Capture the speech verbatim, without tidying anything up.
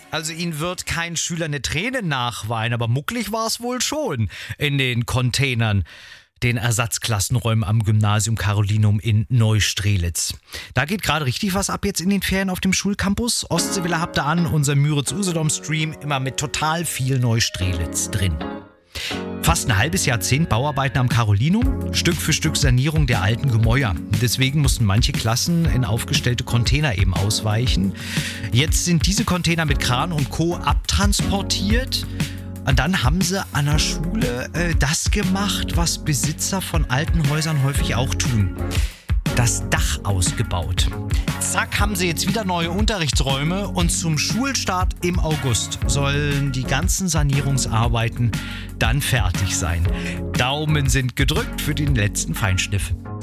Also ihnen wird kein Schüler eine Träne nachweinen, aber mucklig war es wohl schon in den Containern, den Ersatzklassenräumen am Gymnasium Carolinum in Neustrelitz. Da geht gerade richtig was ab jetzt in den Ferien auf dem Schulcampus. Ostseewille habt ihr an, unser Müritz-Usedom-Stream immer mit total viel Neustrelitz drin. Fast ein halbes Jahrzehnt Bauarbeiten am Carolinum, Stück für Stück Sanierung der alten Gemäuer. Deswegen mussten manche Klassen in aufgestellte Container eben ausweichen. Jetzt sind diese Container mit Kran und Co. abtransportiert. Und dann haben sie an der Schule äh, das gemacht, was Besitzer von alten Häusern häufig auch tun. Das Dach ausgebaut. Zack, haben sie jetzt wieder neue Unterrichtsräume und zum Schulstart im August sollen die ganzen Sanierungsarbeiten dann fertig sein. Daumen sind gedrückt für den letzten Feinschliff.